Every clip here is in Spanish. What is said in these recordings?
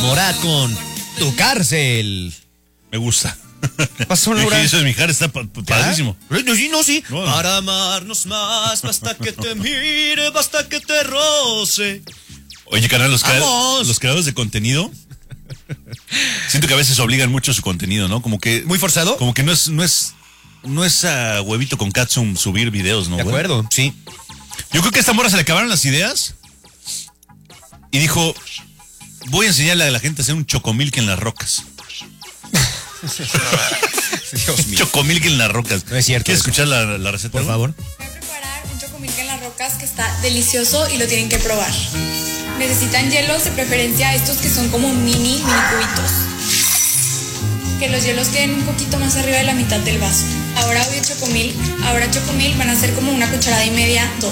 Morat con Tu Cárcel. Me gusta. ¿Qué pasó, Laura? Eso de mi cara está padrísimo. Sí. No. Para amarnos más, basta que te mire, basta que te roce. Oye, carnal, los ¡Vamos! creadores de contenido, siento que a veces obligan mucho su contenido, ¿no? Como que... ¿Muy forzado? Como que no es a huevito con Katsum subir videos, ¿no? De acuerdo, sí. Yo creo que a esta morra se le acabaron las ideas y dijo, voy a enseñarle a la gente a hacer un chocomilk en las rocas. Dios mío. Chocomilk en las rocas. No es cierto. ¿Quieres eso. escuchar la receta? Por favor. Voy a preparar un chocomilk en las rocas que está delicioso y lo tienen que probar. Necesitan hielos, de preferencia estos que son como mini cubitos. Que los hielos queden un poquito más arriba de la mitad del vaso. Ahora voy a chocomilk. Ahora chocomilk van a ser como 1,5 cucharadas, 2.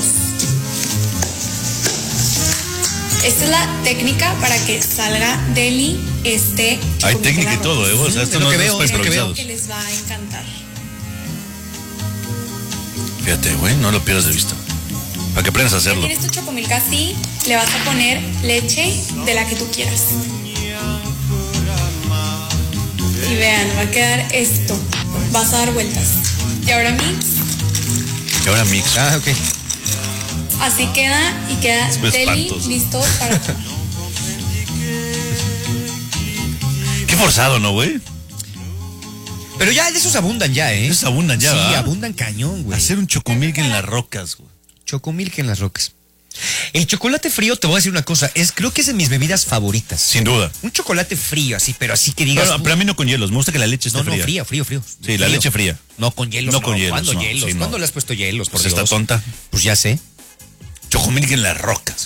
Esta es la técnica para que salga deli este chocomilk. Hay técnica en y las todo, rocas. O sea, esto es lo no que es veo, para es lo que improvisados. Que les va a encantar. Fíjate, güey, no lo pierdas de vista. Para que aprendas a hacerlo. Tienes tu chocomilk así, le vas a poner leche de la que tú quieras. Y vean, va a quedar esto. Vas a dar vueltas. Y ahora mix. Y ahora mix. Ah, ok. Así queda y queda Es deli espantoso. listo para comer. Qué forzado, ¿no, güey? Pero ya de esos abundan ya, ¿eh? Esos abundan ya, Sí, ¿verdad? abundan cañón, güey. Hacer un chocomilk en las rocas, güey. Chocomilk en las rocas. El chocolate frío, te voy a decir una cosa, creo que es de mis bebidas favoritas. Sin duda. Un chocolate frío, así, pero así que digas. Pero a mí no con hielos. Me gusta que la leche esté no, fría. frío. Sí, la leche fría. No con hielos. No con hielos, ¿Cuándo no, hielos? sí, no. ¿Cuándo le has puesto hielos? Por Pues está Dios? tonta. Pues ya sé. Chocomilk en las rocas.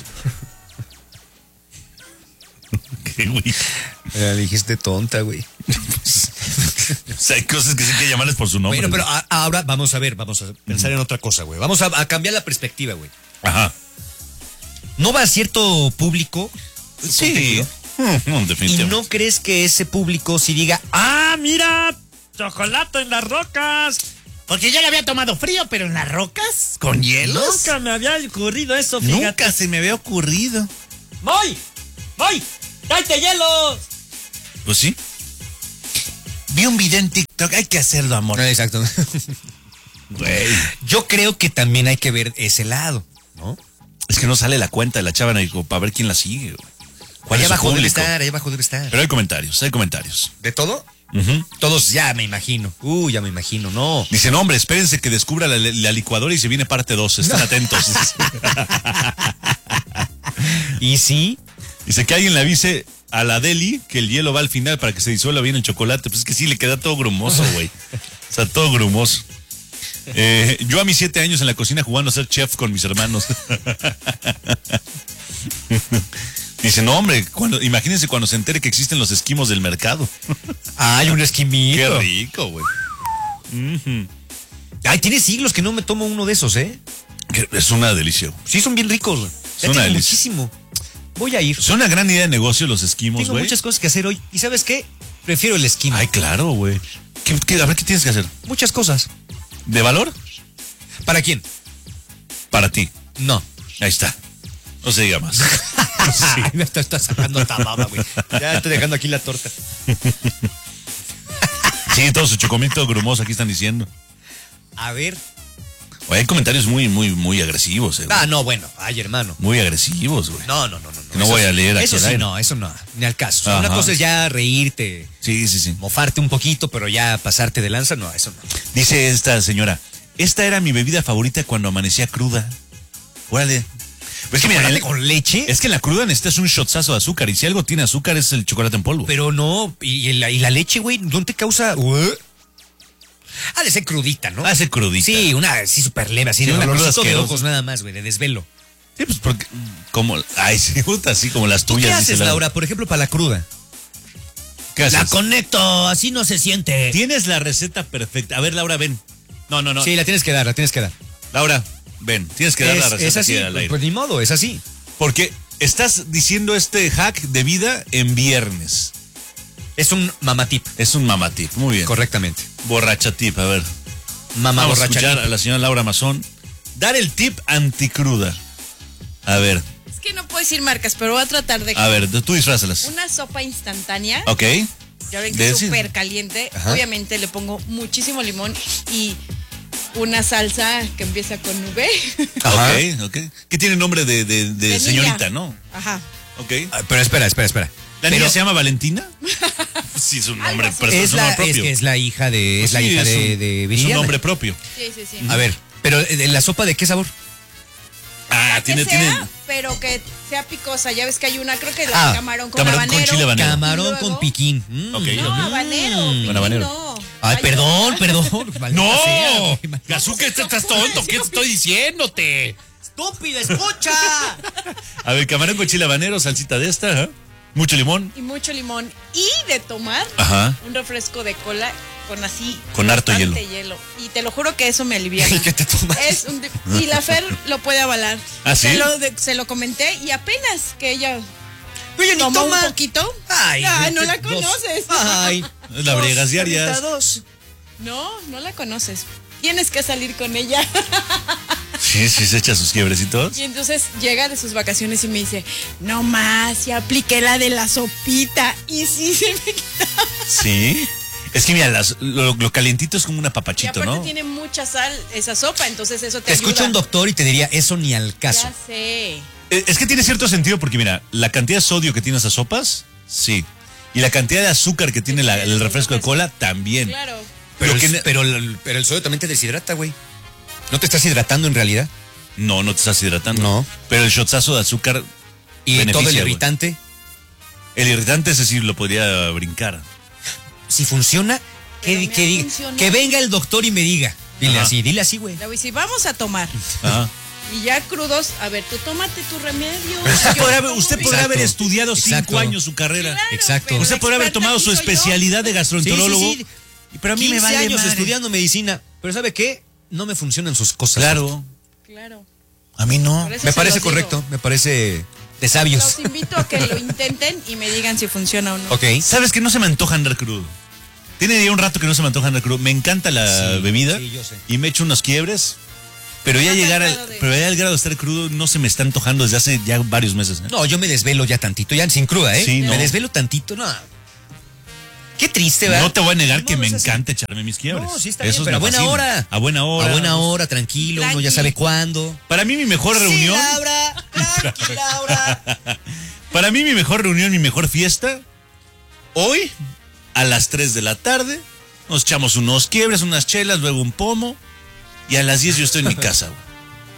¿Qué, güey? Le dijiste tonta, güey. O sea, hay cosas que sí hay que llamarles por su nombre. Bueno, pero ahora vamos a pensar en otra cosa, güey. Vamos a cambiar la perspectiva, güey. Ajá. ¿No va a cierto público? Sí. No, ¿Y definitivamente. no crees que ese público si diga, mira, chocolate en las rocas? Porque yo le había tomado frío, pero en las rocas, con hielos. Nunca me había ocurrido eso, fíjate. Nunca se me había ocurrido. ¡Voy! ¡Tráete hielos! Pues sí. Vi un video en TikTok. Hay que hacerlo, amor. Exacto. Güey. Yo creo que también hay que ver ese lado, ¿no? Es que no sale la cuenta de la chava para ver quién la sigue, güey. ¿Cuál Allá es su abajo debe público? estar, allá abajo debe estar. Pero hay comentarios. ¿De todo? Ujú. Todos ya me imagino. Ya me imagino, no. Dicen, hombre, espérense que descubra la licuadora y se viene parte 2. Estén atentos. ¿Y sí? Dice que alguien le avise a la deli que el hielo va al final para que se disuelva bien el chocolate. Pues es que sí, le queda todo grumoso, güey. O sea, todo grumoso. Yo a mis 7 años en la cocina jugando a ser chef con mis hermanos. Dice, no, hombre, imagínense cuando se entere que existen los esquimos del mercado. Hay un esquimito. Qué rico, güey. Ay, tiene siglos que no me tomo uno de esos, ¿eh? Es una delicia. Sí, son bien ricos, güey. Ya Son una tengo delicia. muchísimo. Voy a ir. Son una gran idea de negocio los esquimos, Tengo güey. muchas cosas que hacer hoy. ¿Y sabes qué? Prefiero el esquimo. Ay, claro, güey. A ver, ¿qué tienes que hacer? Muchas cosas. ¿De valor? ¿Para quién? Para ti. No. Ahí está. No se diga más. Ay, me estás sacando esta baba, güey. Ya estoy dejando aquí la torta. Sí, todo su chocomito grumoso aquí están diciendo. A ver. Oye, hay comentarios muy agresivos, güey. No, bueno. Ay, hermano. Muy agresivos, güey. No. Que no voy a leer aquí Eso al sí, aire. no, eso no. Ni al caso. Ajá. Una cosa es ya reírte, Sí. mofarte un poquito, pero ya pasarte de lanza, no, eso no. Dice esta señora, esta era mi bebida favorita cuando amanecía cruda. Órale. Pues es que mira, ¿Chocolate con leche? es que en la cruda necesitas un shotzazo de azúcar. Y si algo tiene azúcar es el chocolate en polvo. Pero no, y la leche, güey, ¿no te causa? Ha de ser crudita, ¿no? Hace crudita. Sí, una así súper leve, así Sí, de una cruda dolorcito de asquerosa. ojos nada más, güey, de desvelo. Sí, pues porque, como, ay, sí, puta, así como las ¿Tú tuyas. qué dice haces, la- Laura, por ejemplo, para la cruda? ¿Qué haces? La conecto, así no se siente. Tienes la receta perfecta. A ver, Laura, ven. No. Sí, la tienes que dar. Laura, ven. Tienes que dar la receta es así, aquí al aire. pues ni modo, es así. Porque estás diciendo este hack de vida en viernes. Es un mamatip, Es un mamatip. Muy bien. correctamente. Borracha tip, a ver. Mamá Vamos a borracha. escuchar a la señora Laura Mazón dar el tip anticruda. A ver. Es que no puedo decir marcas, pero voy a tratar de... A ver, tú disfrázalas. Una sopa instantánea. Ok. Ya ven que es súper caliente. Ajá. Obviamente le pongo muchísimo limón y una salsa que empieza con V. Ajá. Ok. Que tiene nombre de señorita, ¿no? Ajá. Ok. Ah, pero espera. ¿La niña Pero se llama Valentina? Sí, es un nombre, así. pero es es un nombre la, es propio. que es la hija de, Pues sí, de es un Viridiana. nombre propio. Sí. A ver, pero ¿la sopa de qué sabor? Ah, Que tiene. sea, pero que sea picosa. Ya ves que hay una, creo que la de camarón con camarón con habanero. chile habanero. Camarón Luego- con piquín. Ok. No, habanero. piquín habanero. No. Ay, perdón. ¡No! Sea. Gazuca, estás tonto. ¿Qué estoy diciéndote? ¡Estúpida, escucha! A ver, camarón con chile habanero, salsita de esta, ¿eh? Mucho limón. Y mucho limón. Y de tomar Ajá. un refresco de cola con así. Con harto bastante hielo. Y te lo juro que eso me alivia. ¿Y qué te tomas? Y la Fer lo puede avalar. ¿Ah, sí? Se lo comenté y apenas que ella Oye, ni tomó toma. un poquito. Ay, no la dos. conoces. Ay. La briegas diarias. No la conoces. Tienes que salir con ella. Sí, se echa sus quiebrecitos. Y entonces llega de sus vacaciones y me dice, no más, ya apliqué la de la sopita. Y sí se me quita. Sí. Es que mira, lo calientito es como una Y papachito, aparte ¿no? tiene mucha sal esa sopa, entonces eso te Te escucha ayuda. un doctor y te diría, eso ni al caso. Ya sé. Es que tiene cierto sentido porque mira, la cantidad de sodio que tiene esas sopas, sí. Y la cantidad de azúcar que tiene el refresco de cola, también. Claro. Pero, Lo que- pero el sodio también te deshidrata, güey. ¿No te estás hidratando en realidad? No te estás hidratando. No. Pero el shotzazo de azúcar Y beneficia, todo el güey. irritante, El irritante ese sí lo podría brincar. si funciona, Pero me ha diga. funcionado. Que venga el doctor y me diga. Dile Ajá. dile así, güey. Le voy a decir, vamos a tomar. Ajá. Y ya crudos, a ver, tú tómate tu remedio. Usted podrá haber estudiado Exacto. 5 años su carrera. Claro, Exacto. pero Usted la podrá haber experta tomado aquí su soy yo. especialidad de gastroenterólogo. Sí. Pero a mí 15 me vale años madre. estudiando medicina. Pero ¿sabe qué? No me funcionan sus cosas. Claro. Claro. A mí no. Por eso Me se parece los digo. correcto. Me parece de sabios. Los invito a que lo intenten y me digan si funciona o no. Ok. ¿Sabes que no se me antoja andar crudo? Tiene ya un rato que no se me antoja andar crudo. Me encanta la Sí, bebida. sí, yo sé. Y me echo unos quiebres. Pero ya No te llegar al grado de- pero ya al grado de estar crudo no se me está antojando desde hace ya varios meses. ¿eh? No, yo me desvelo ya tantito, ya sin cruda, ¿eh? Sí, no. Me desvelo tantito, no. Qué triste, ¿verdad? No te voy a negar que No, me es así. encanta echarme mis quiebres. No, sí está Esos bien, pero a me buena fascinan. hora. A buena hora. A buena hora, tranquilo, uno ya Tranqui. sabe cuándo. Para mí mi mejor reunión. Sí, Laura, tranqui, Laura. Para mí mi mejor reunión, mi mejor fiesta. Hoy, a las 3 de la tarde, nos echamos unos quiebres, unas chelas, luego un pomo. Y a las 10 yo estoy en mi casa, güey.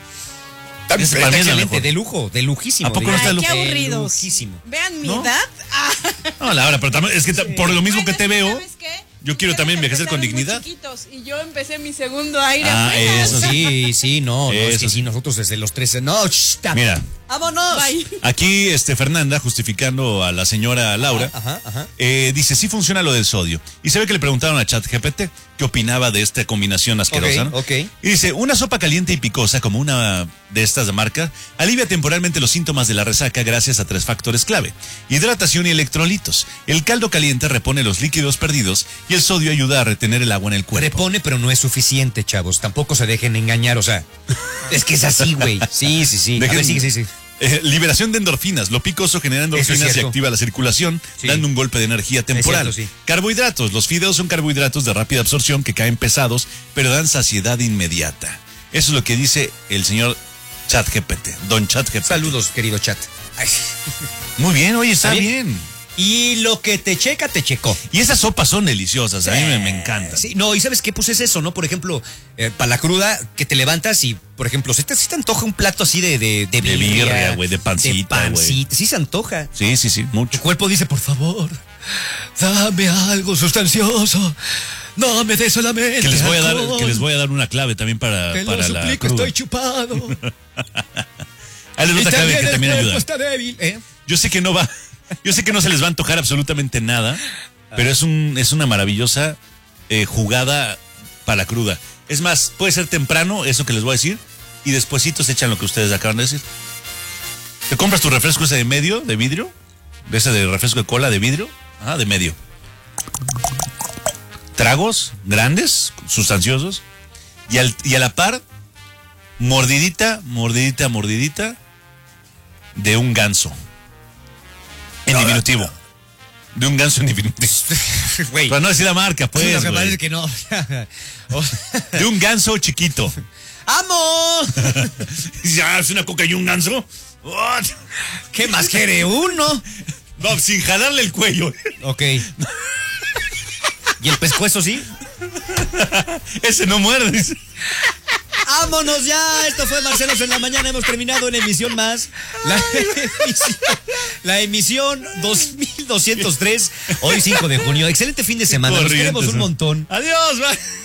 Ese para mí es la Excelente, mejor. de lujo, de lujísimo. ¿A poco no de- está Ay, lo- qué de aburridos. lujísimo. Vean mi ¿No? edad. Ah. No, Laura, pero también, es que por lo mismo Bueno, que te es veo, ¿sabes qué? yo quiero Ustedes también envejecer con empezaron muy dignidad. chiquitos y yo empecé mi segundo aire. Ah, apenas. eso sí. Sí, no, es Eso que sí. sí, nosotros desde los 13. No, Mira, vámonos. Bye. aquí Fernanda, justificando a la señora Laura, Ajá. dice, sí funciona lo del sodio. Y se ve que le preguntaron a ChatGPT qué opinaba de esta combinación asquerosa, ¿no? ok. Y dice, una sopa caliente y picosa, como una de estas de marca, alivia temporalmente los síntomas de la resaca gracias a 3 factores clave. Hidratación y electrolitos. El caldo caliente repone los líquidos perdidos y el sodio ayuda a retener el agua en el cuerpo. Repone, pero no es suficiente, chavos. Tampoco se dejen engañar, o sea. Es que es así, güey. Sí. A ver, sí. Liberación de endorfinas. Lo picoso genera endorfinas y cierto. activa la circulación, Sí. dando un golpe de energía temporal. cierto, sí. Carbohidratos. Los fideos son carbohidratos de rápida absorción que caen pesados, pero dan saciedad inmediata. Eso es lo que dice el señor ChatGPT, don ChatGPT. Saludos, querido chat. Ay. Muy bien, oye, está ¿Está bien. bien? Y lo que te checa, te checó. Y esas sopas son deliciosas, a mí me encantan. Sí, no, y ¿sabes qué? Pues es eso, ¿no? Por ejemplo, para la cruda, que te levantas y, por ejemplo, si te antoja un plato así de birria, güey, de pancita, güey. Sí se antoja. Sí, mucho. Tu cuerpo dice, por favor, dame algo sustancioso. No me des solamente Que les alcohol. voy a dar una clave también para, Te lo para la suplico, cruda. estoy chupado. Ahí les Y otra clave también que el también cuerpo ayuda. está débil, ¿eh? Yo sé que no se les va a antojar absolutamente nada, pero es una maravillosa jugada para la cruda. Es más, puede ser temprano, eso que les voy a decir, y despuesito se echan lo que ustedes acaban de decir. Te compras tu refresco ese de medio, de vidrio, de ese de refresco de cola de vidrio, de medio. Tragos grandes, sustanciosos, y a la par, mordidita, de un ganso. En diminutivo. De un ganso en diminutivo. Güey. Para no decir la marca, pues. Lo que pasa güey. es que no. De un ganso chiquito. ¡Amo! ¿Ya es una coca y un ganso? What? ¿Qué más quiere uno? No, sin jalarle el cuello. Ok. ¿Y el pescuezo sí? Ese no muerde. Dice. ¡Vámonos ya! Esto fue Marcelos en la mañana. Hemos terminado una emisión más. La emisión 2203. Hoy 5 de junio. Excelente fin de semana. Nos Corrientes, queremos un ¿no? montón. Adiós, bye.